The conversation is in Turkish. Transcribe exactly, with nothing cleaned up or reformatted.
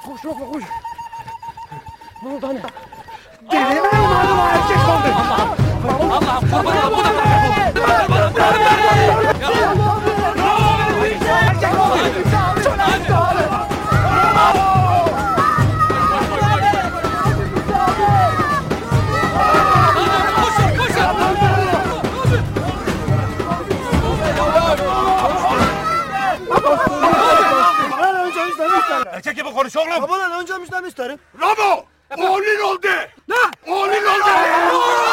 Koş Lokman koş. Ne oldu hani? Delinin evladım o erkek oldu. Allah'ım Allah'ım kurban olayım bu da Erkek oldu. Erkek gibi konuş oğlum. Babadan önce müjden isterim. Ramo! Oğlun oldu. Ne? Oğlun oldu.